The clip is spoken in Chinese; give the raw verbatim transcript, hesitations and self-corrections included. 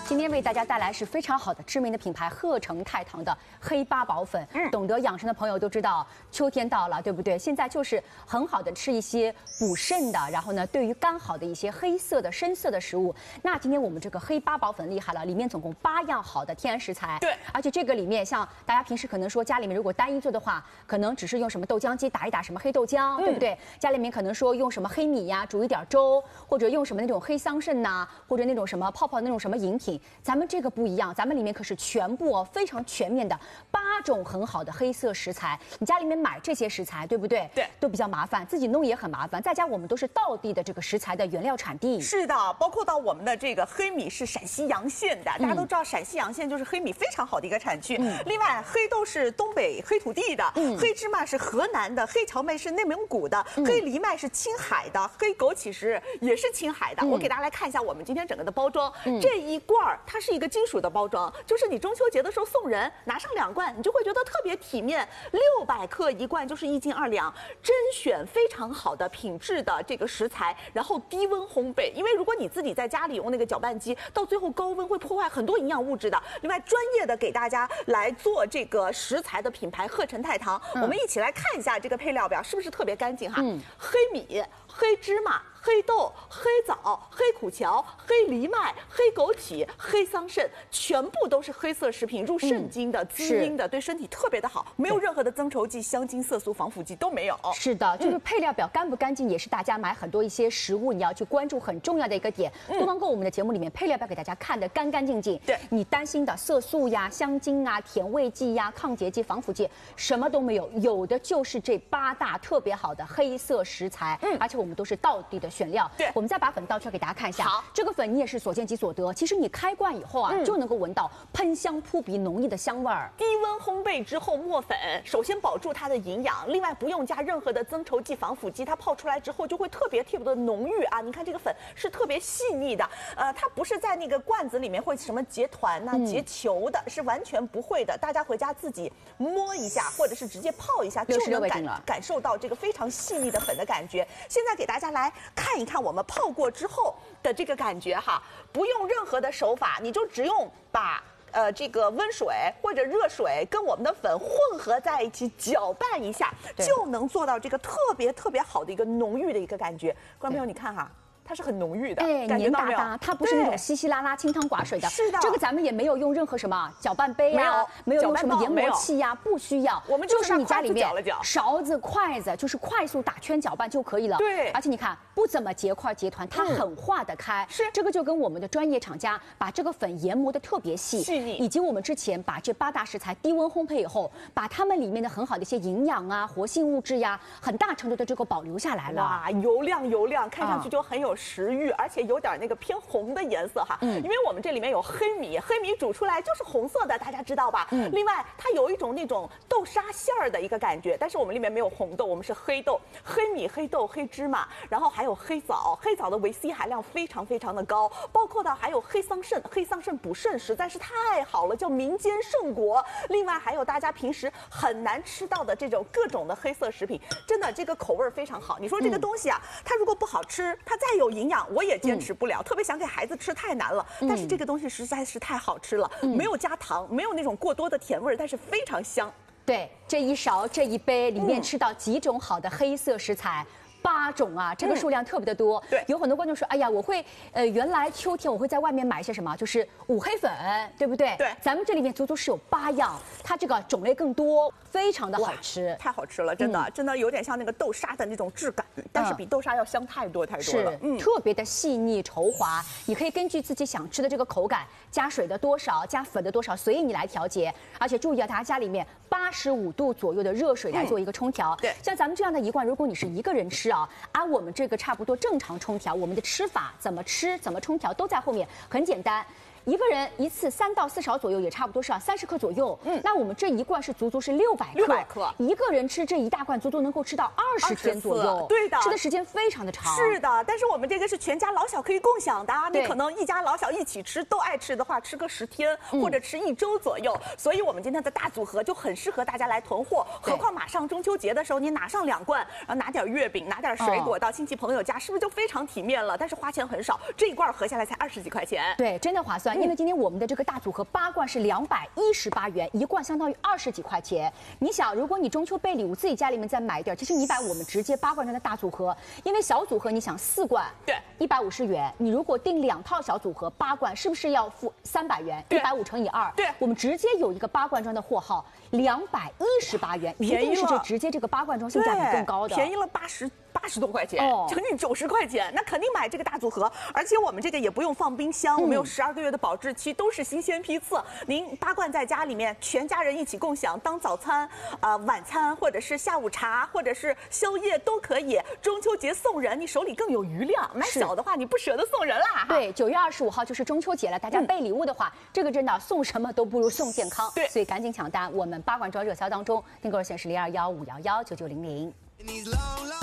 今天为大家带来是非常好的知名的品牌鹤城太堂的黑八宝粉。嗯，懂得养生的朋友都知道，秋天到了，对不对？现在就是很好的吃一些补肾的，然后呢，对于肝好的一些黑色的、深色的食物。那今天我们这个黑八宝粉厉害了，里面总共八样好的天然食材。 对， 而且这个里面像大家平时可能说家里面如果单一做的话，可能只是用什么豆浆机打一打什么黑豆浆，嗯、对不对？家里面可能说用什么黑米呀煮一点粥，或者用什么那种黑桑葚呐、啊，或者那种什么泡泡那种什么饮品。咱们这个不一样，咱们里面可是全部哦非常全面的八种很好的黑色食材。你家里面买这些食材，对不对？ 对， 都比较麻烦，自己弄也很麻烦。在家我们都是道地的这个食材的原料产地。 是的，包括到我们的这个黑米是陕西洋县的，大家都知道陕西洋县就是黑米非常好的一个产区。嗯、另外，黑豆是东北黑土地的，嗯、黑芝麻是河南的，黑荞麦是内蒙古的，嗯、黑藜麦是青海的，黑枸杞是也是青海的。嗯、我给大家来看一下我们今天整个的包装，嗯、这一罐儿它是一个金属的包装，就是你中秋节的时候送人，拿上两罐，你就会觉得特别体面。六百克一罐就是一斤二两，甄选非常好的品质的这个食材，然后低温烘焙。因为如果你自己在家里用那个搅拌机，到最后高温会破坏很多营养物质的。另外，专业的给大家来做这个食材的品牌鹤城太堂，嗯、我们一起来看一下这个配料表是不是特别干净哈？嗯、黑米、黑芝麻、黑豆、黑枣、黑苦荞、黑藜麦、黑枸杞、黑桑葚，全部都是黑色食品，入肾经的、滋阴的，对身体特别的好，没有任何的增稠剂、香精、色素、防腐剂都没有。 是的，就是配料表干不干净，也是大家买很多一些食物你要去关注很重要的一个点。东方购我们的节目里面配料表给大家看得干干净净， 对你担心的色素呀、香精啊、甜味剂呀、抗结剂、防腐剂什么都没有，有的就是这八大特别好的黑色食材，嗯，而且我们都是道地的选料。 对， 我们再把粉倒出来给大家看一下。 好， 这个粉你也是所见即所得。其实你开罐以后啊，嗯、就能够闻到喷香扑鼻、浓郁的香味儿。 低温烘焙之后磨粉，首先保住它的营养，另外不用加任何的增稠剂、防腐剂，它泡出来之后就会特别特别的浓郁啊！你看这个粉是特别细腻的，呃，它不是在那个罐子里面会什么结团呐、啊、结球的，是完全不会的。大家回家自己摸一下，或者是直接泡一下，就能感感受到这个非常细腻的粉的感觉。现在给大家来看一看我们泡过之后的这个感觉哈，不用任何的手法，你就只用把呃这个温水或者热水跟我们的粉混合在一起搅拌一下，就能做到这个特别特别好的一个浓郁的一个感觉。观众朋友，你看哈。它是很浓郁的， 哎，黏哒哒，它不是那种稀稀拉拉、清汤寡水的。 是的， 这个咱们也没有用任何什么搅拌杯啊，没有用什么研磨器呀，不需要。 我们就是你家里面搅了搅， 勺子、筷子，就是快速打圈搅拌就可以了。 对， 而且你看不怎么结块结团，它很化得开。 是， 这个就跟我们的专业厂家把这个粉研磨的特别细， 细腻， 以及我们之前把这八大食材低温烘焙以后，把它们里面的很好的一些营养啊、活性物质呀，很大程度的这个保留下来了。 哇，油亮油亮，看上去就很有食欲，而且有点那个偏红的颜色哈，嗯，因为我们这里面有黑米，黑米煮出来就是红色的，大家知道吧？嗯，另外它有一种那种豆沙馅儿的一个感觉，但是我们里面没有红豆，我们是黑豆、黑米、黑豆、黑芝麻，然后还有黑枣，黑枣的维 C 含量非常非常的高，包括到还有黑桑葚，黑桑葚补肾实在是太好了，叫民间圣果。另外还有大家平时很难吃到的这种各种的黑色食品，真的这个口味非常好。你说这个东西啊，嗯、它如果不好吃，它再有营养，我也坚持不了，嗯、特别想给孩子吃太难了。但是这个东西实在是太好吃了，嗯、没有加糖，没有那种过多的甜味，但是非常香。 对，这一勺这一杯里面吃到几种好的黑色食材。嗯八种啊，这个数量特别的多。 嗯、对， 有很多观众说，哎呀，我会，呃，原来秋天我会在外面买一些什么，就是五黑粉，对不对？ 对， 咱们这里面足足是有八样，它这个种类更多，非常的好吃， 太好吃了，真的，嗯、真的有点像那个豆沙的那种质感，但是比豆沙要香太多太多了， 嗯，特别的细腻稠滑。你可以根据自己想吃的这个口感，加水的多少，加粉的多少，随意你来调节。而且注意啊，大家家里面八十五度左右的热水来做一个冲调。 对， 像咱们这样的一罐，如果你是一个人吃啊，按我们这个差不多正常冲调，我们的吃法怎么吃怎么冲调都在后面，很简单。一个人一次三到四勺左右，也差不多是啊三十克左右。嗯，那我们这一罐是足足是六百克， 六百克， 一个人吃这一大罐，足足能够吃到二十天左右。 对的， 吃的时间非常的长。 是的，但是我们这个是全家老小可以共享的，你可能一家老小一起吃，都爱吃的话，吃个十天、嗯、或者吃一周左右。所以我们今天的大组合就很适合大家来囤货。何况马上中秋节的时候，你拿上两罐，然后拿点月饼，拿点水果到亲戚朋友家，是不是就非常体面了？但是花钱很少，这一罐合下来才二十几块钱。 对，真的划算。 因为今天我们的这个大组合八罐是两百一十八元，一罐相当于二十几块钱。你想，如果你中秋备礼物自己家里面再买点，其实你把我们直接八罐装的大组合，因为小组合你想四罐对一百五十元，你如果订两套小组合八罐，是不是要付三百元？一百五乘以二， 对， 我们直接有一个八罐装的货号，两百一十八元，一定是这直接这个八罐装性价比更高的， 便宜了八十。八十多块钱， 哦将近九十块钱，那肯定买这个大组合。而且我们这个也不用放冰箱，嗯、我们有十二个月的保质期，都是新鲜批次。您八罐在家里面，全家人一起共享，当早餐、呃晚餐，或者是下午茶，或者是宵夜都可以。中秋节送人，你手里更有余量。买小的话，你不舍得送人啦。 对，九月二十五号就是中秋节了，大家备礼物的话，嗯、这个真的送什么都不如送健康。 对， 所以赶紧抢单。我们八罐装热销当中，订购热线是零二幺五幺幺九九零零。